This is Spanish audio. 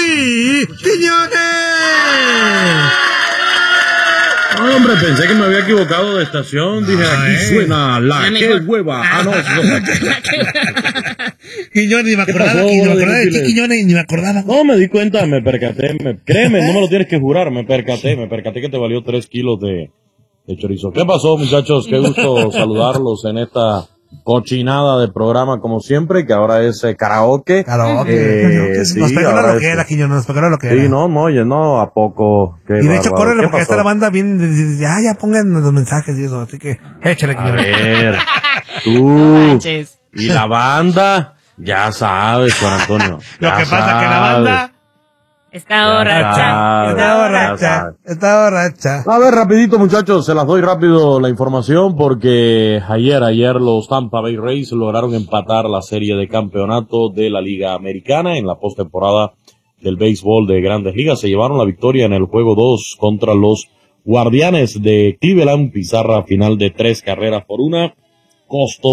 Quiñones. Hombre, pensé que me había equivocado de estación. Dije, aquí suena la que hueva. No. Quiñones, ni me acordaba de ti, Quiñones, ni me acordaba. No, me di cuenta, me percaté. Créeme, no me lo tienes que jurar. Me percaté que te valió 3 kilos de chorizo. ¿Qué pasó, muchachos? Qué gusto saludarlos en esta cochinada de programa, como siempre, que ahora es karaoke. Sí, nos pegó la loquera, Quiñones, nos pegó la loquera. Sí, oye, ¿a poco? Y de hecho, córrele, porque esta la banda viene, ya pongan los mensajes y eso, así que échale, Quiñones. A ver, tú, y la banda, ya sabes, Juan Antonio. Lo que pasa es que la banda está borracha. A ver, rapidito, muchachos, se las doy rápido la información porque ayer los Tampa Bay Rays lograron empatar la serie de campeonato de la Liga Americana en la postemporada del béisbol de Grandes Ligas. Se llevaron la victoria en el juego 2 contra los Guardianes de Cleveland, pizarra final de 3 carreras por 1. Costó